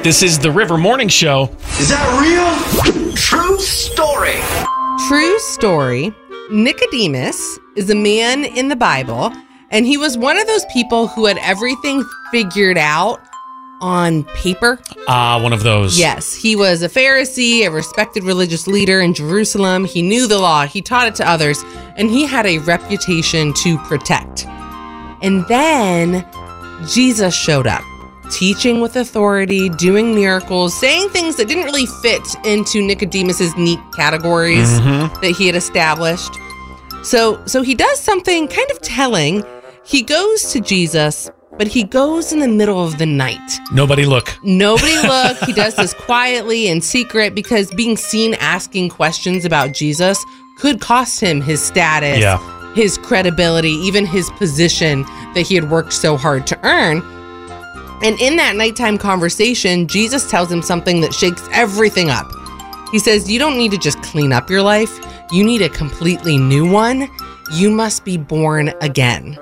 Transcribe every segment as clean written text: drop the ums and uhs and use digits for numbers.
This is the River Morning Show. Is that real? True story. True story. Nicodemus is a man in the Bible, and he was one of those people who had everything figured out on paper. One of those. Yes, he was a Pharisee, a respected religious leader in Jerusalem. He knew the law, he taught it to others, and he had a reputation to protect. And then Jesus showed up, teaching with authority, doing miracles, saying things that didn't really fit into Nicodemus's neat categories that he had established. So he does something kind of telling. He goes to Jesus, but he goes in the middle of the night. Nobody look. He does this quietly in secret because being seen asking questions about Jesus could cost him his status, his credibility, even his position that he had worked so hard to earn. And in that nighttime conversation, Jesus tells him something that shakes everything up. He says, you don't need to just clean up your life. You need a completely new one. You must be born again.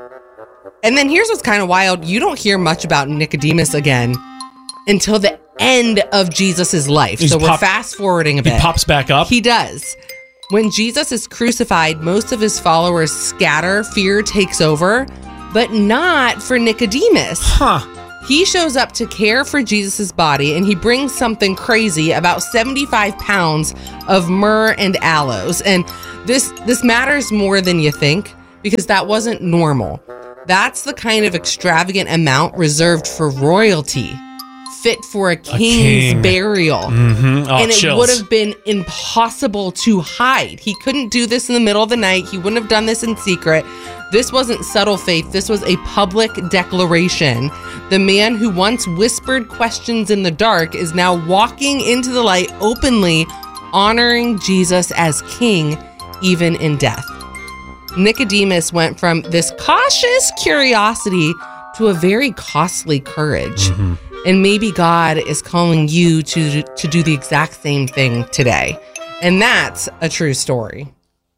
And then here's what's kind of wild. You don't hear much about Nicodemus again until the end of Jesus's life. So we're fast forwarding a bit. He pops back up. He does. When Jesus is crucified, most of his followers scatter. Fear takes over, but not for Nicodemus. He shows up to care for Jesus's body, and he brings something crazy, about 75 pounds of myrrh and aloes. And this matters more than you think, because that wasn't normal. That's the kind of extravagant amount reserved for royalty, fit for a king's burial. And it would have been impossible to hide. He couldn't do this in the middle of the night. He wouldn't have done this in secret. This wasn't subtle faith. This was a public declaration. The man who once whispered questions in the dark is now walking into the light openly, honoring Jesus as king, even in death. Nicodemus went from this cautious curiosity to a very costly courage. And maybe God is calling you to do the exact same thing today. And that's a true story.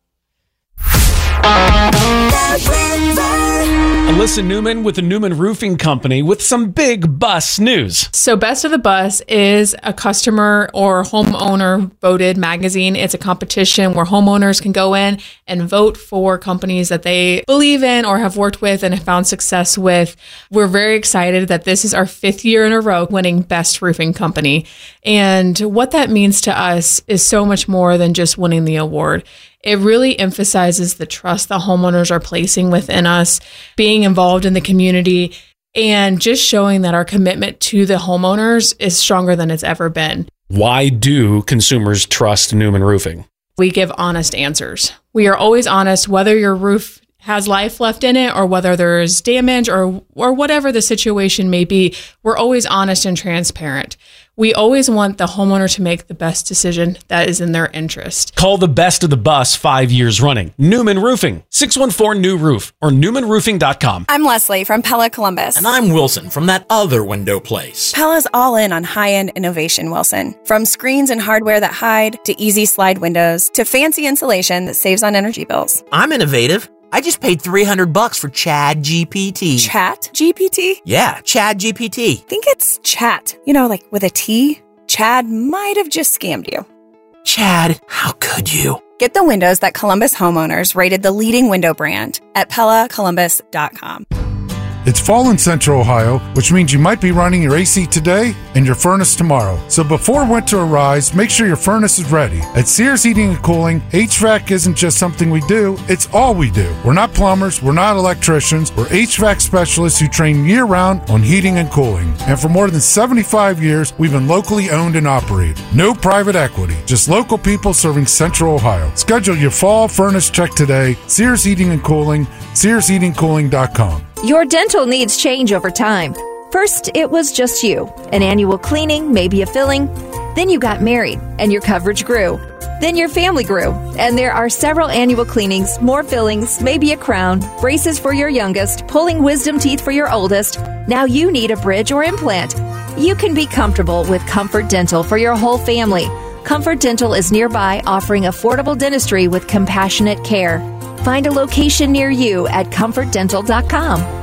Alyssa Newman with the Newman Roofing Company with some big bus news. So Best of the Bus is a customer or homeowner voted magazine. It's a competition where homeowners can go in and vote for companies that they believe in or have worked with and have found success with. We're very excited that this is our 5th year in a row winning Best Roofing Company. And what that means to us is so much more than just winning the award. It really emphasizes the trust that homeowners are placing within us, being involved in the community, and just showing that our commitment to the homeowners is stronger than it's ever been. Why do consumers trust Newman Roofing? We give honest answers. We are always honest, whether your roof has life left in it or whether there's damage or whatever the situation may be. We're always honest and transparent. We always want the homeowner to make the best decision that is in their interest. Call the Best of the Bus 5 years running. Newman Roofing, 614-NEW-ROOF or newmanroofing.com. I'm Leslie from Pella Columbus. And I'm Wilson from that other window place. Pella's all in on high-end innovation, Wilson. From screens and hardware that hide, to easy slide windows, to fancy insulation that saves on energy bills. I'm innovative. I just paid $300 for Chad GPT. Chat GPT? Yeah, Chad GPT. Think it's chat. You know, like with a T? Chad might have just scammed you. Chad, how could you? Get the windows that Columbus homeowners rated the leading window brand at PellaColumbus.com. It's fall in Central Ohio, which means you might be running your AC today and your furnace tomorrow. So before winter arrives, make sure your furnace is ready. At Sears Heating and Cooling, HVAC isn't just something we do, it's all we do. We're not plumbers, we're not electricians, we're HVAC specialists who train year-round on heating and cooling. And for more than 75 years, we've been locally owned and operated. No private equity, just local people serving Central Ohio. Schedule your fall furnace check today. Sears Heating and Cooling, SearsHeatingCooling.com. Your dental needs change over time. First, it was just you. An annual cleaning, maybe a filling. Then you got married, and your coverage grew. Then your family grew, and there are several annual cleanings, more fillings, maybe a crown, braces for your youngest, pulling wisdom teeth for your oldest. Now you need a bridge or implant. You can be comfortable with Comfort Dental for your whole family. Comfort Dental is nearby, offering affordable dentistry with compassionate care. Find a location near you at comfortdental.com.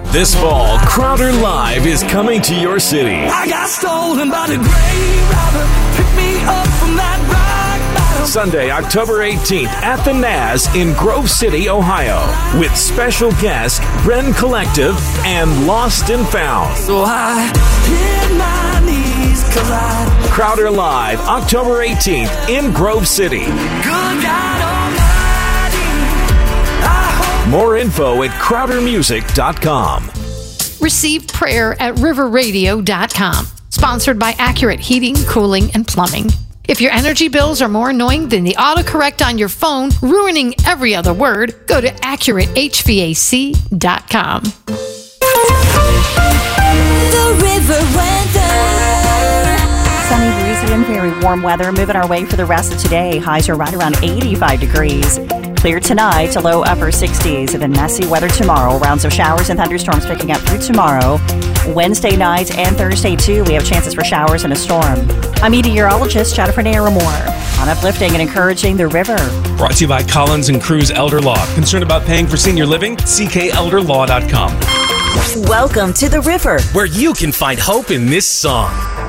This fall, Crowder Live is coming to your city. I got stolen by the grave robber. Pick me up from that rock bottom. Sunday, October 18th at the Naz in Grove City, Ohio, with special guest Ren Collective and Lost and Found. So I hit my knees 'cause I Crowder Live, October 18th in Grove City. good God Almighty. I hope More info at crowdermusic.com. Receive prayer at riverradio.com. Sponsored by Accurate Heating, Cooling, and Plumbing. If your energy bills are more annoying than the autocorrect on your phone, ruining every other word, go to AccurateHVAC.com. The River Weather. Sunny, breezy, and very warm weather. Moving our way for the rest of today. Highs are right around 85 degrees. Clear tonight to low upper 60s. And then messy weather tomorrow. Rounds of showers and thunderstorms picking up through tomorrow. Wednesday night and Thursday, too, we have chances for showers and a storm. I'm meteorologist Jennifer Naramore on uplifting and encouraging the river. Brought to you by Collins and Cruz Elder Law. Concerned about paying for senior living? CKElderlaw.com. Welcome to the river, where you can find hope in this song.